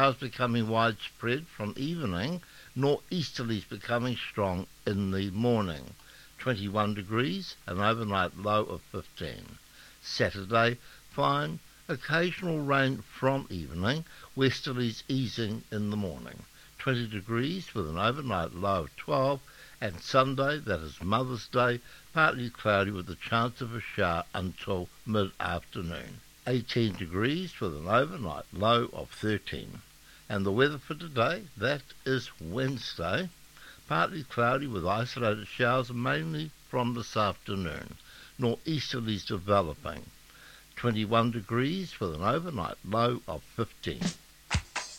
Showers becoming widespread from evening, northeasterlies becoming strong in the morning. 21 degrees, an overnight low of 15. Saturday, fine, occasional rain from evening, westerlies easing in the morning. 20 degrees with an overnight low of 12. And Sunday, that is Mother's Day, partly cloudy with a chance of a shower until mid-afternoon. 18 degrees with an overnight low of 13. And the weather for today, that is Wednesday, partly cloudy with isolated showers mainly from this afternoon. Northeasterlies developing. 21 degrees with an overnight low of 15.